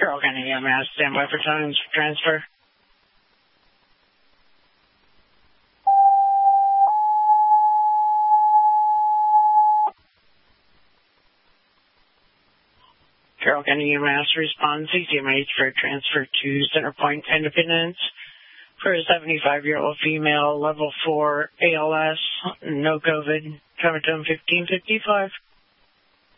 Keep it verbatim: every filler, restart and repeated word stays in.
Carroll County E M S, stand by for trans- transfer. Carroll County E M S responds C C M H for transfer to Center Point Independence for a seventy-five-year-old female, level four A L S, no COVID, coming to him fifteen fifty-five.